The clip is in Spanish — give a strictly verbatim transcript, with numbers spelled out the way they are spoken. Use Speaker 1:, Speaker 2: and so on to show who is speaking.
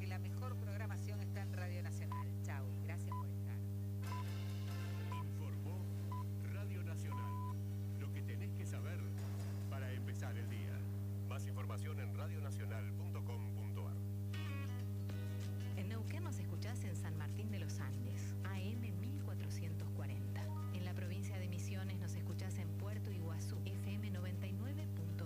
Speaker 1: porque la mejor programación está en Radio Nacional. Chau, gracias por estar.
Speaker 2: Informó Radio Nacional. Lo que tenés que saber para empezar el día. Más información en radionacional punto com punto ar.
Speaker 3: En Neuquén nos escuchás en San Martín de los Andes.